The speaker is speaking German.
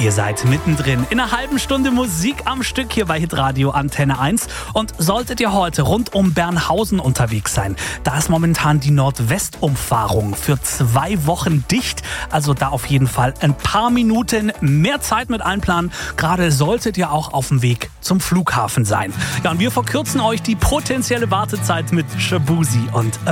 Ihr seid mittendrin in einer halben Stunde Musik am Stück hier bei Hitradio Antenne 1. Und solltet ihr heute rund um Bernhausen unterwegs sein, da ist momentan die Nordwestumfahrung für 2 Wochen dicht. Also da auf jeden Fall ein paar Minuten mehr Zeit mit einplanen. Gerade solltet ihr auch auf dem Weg zum Flughafen sein. Ja, und wir verkürzen euch die potenzielle Wartezeit mit Shaboozey und